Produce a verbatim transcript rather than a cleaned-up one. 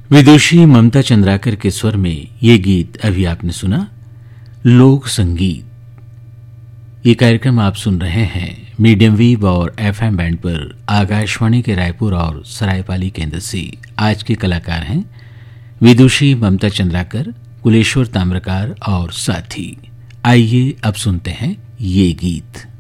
विदुषी ममता चंद्राकर के स्वर में ये गीत अभी आपने सुना। लोक संगीत ये कार्यक्रम आप सुन रहे हैं मीडियम वेव और एफएम बैंड पर आकाशवाणी के रायपुर और सरायपाली केंद्र से। आज के कलाकार हैं विदुषी ममता चंद्राकर, कुलेश्वर ताम्रकार और साथी। आइए अब सुनते हैं ये गीत।